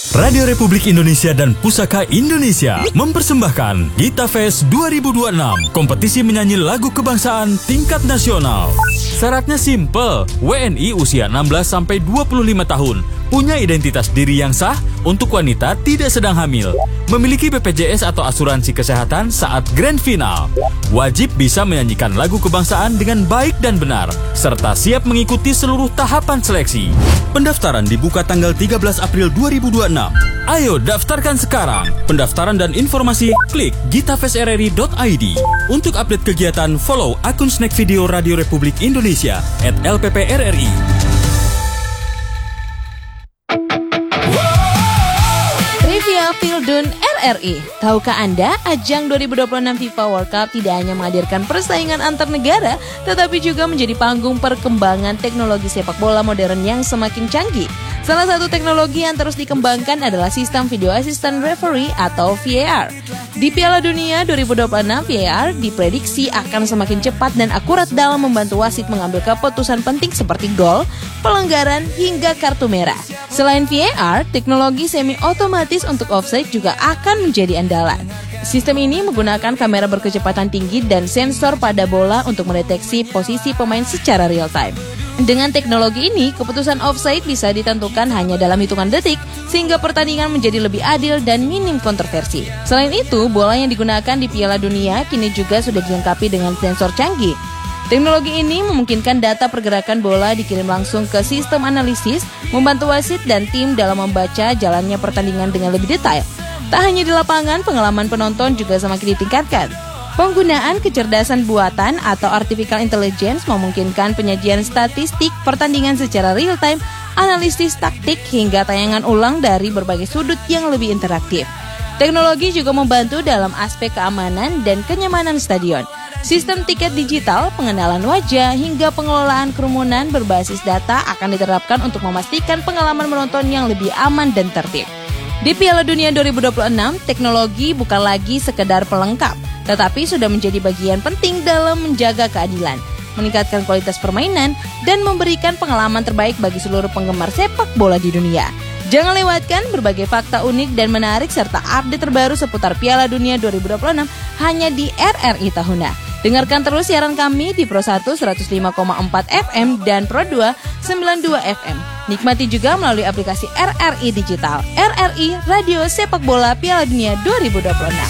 Radio Republik Indonesia dan Pusaka Indonesia mempersembahkan Gita Fest 2026, kompetisi menyanyi lagu kebangsaan tingkat nasional. Syaratnya simple, WNI usia 16-25 tahun, punya identitas diri yang sah, untuk wanita tidak sedang hamil, memiliki BPJS atau asuransi kesehatan saat grand final, wajib bisa menyanyikan lagu kebangsaan dengan baik dan benar, serta siap mengikuti seluruh tahapan seleksi. Pendaftaran dibuka tanggal 13 April 2026. Ayo daftarkan sekarang. Pendaftaran dan informasi klik gitafestrri.id. Untuk update kegiatan, follow akun Snack Video Radio Republik Indonesia @LPPRRI. Trivia Pildun RRI. Tahukah Anda, ajang 2026 FIFA World Cup tidak hanya menghadirkan persaingan antar negara, tetapi juga menjadi panggung perkembangan teknologi sepak bola modern yang semakin canggih. Salah satu teknologi yang terus dikembangkan adalah sistem Video Assistant Referee atau VAR. Di Piala Dunia 2026, VAR diprediksi akan semakin cepat dan akurat dalam membantu wasit mengambil keputusan penting seperti gol, pelanggaran, hingga kartu merah. Selain VAR, teknologi semi-otomatis untuk offside juga akan menjadi andalan. Sistem ini menggunakan kamera berkecepatan tinggi dan sensor pada bola untuk mendeteksi posisi pemain secara real time. Dengan teknologi ini, keputusan offside bisa ditentukan hanya dalam hitungan detik, sehingga pertandingan menjadi lebih adil dan minim kontroversi. Selain itu, bola yang digunakan di Piala Dunia kini juga sudah dilengkapi dengan sensor canggih. Teknologi ini memungkinkan data pergerakan bola dikirim langsung ke sistem analisis, membantu wasit dan tim dalam membaca jalannya pertandingan dengan lebih detail. Tak hanya di lapangan, pengalaman penonton juga semakin ditingkatkan. Penggunaan kecerdasan buatan atau artificial intelligence memungkinkan penyajian statistik pertandingan secara real time, analisis taktik hingga tayangan ulang dari berbagai sudut yang lebih interaktif. Teknologi juga membantu dalam aspek keamanan dan kenyamanan stadion. Sistem tiket digital, pengenalan wajah, hingga pengelolaan kerumunan berbasis data akan diterapkan untuk memastikan pengalaman menonton yang lebih aman dan tertib. Di Piala Dunia 2026, teknologi bukan lagi sekedar pelengkap, tetapi sudah menjadi bagian penting dalam menjaga keadilan, meningkatkan kualitas permainan, dan memberikan pengalaman terbaik bagi seluruh penggemar sepak bola di dunia. Jangan lewatkan berbagai fakta unik dan menarik serta update terbaru seputar Piala Dunia 2026 hanya di RRI Tahuna. Dengarkan terus siaran kami di Pro 1 105,4 FM dan Pro 2 92 FM. Nikmati juga melalui aplikasi RRI Digital. RRI Radio Sepak Bola Piala Dunia 2026.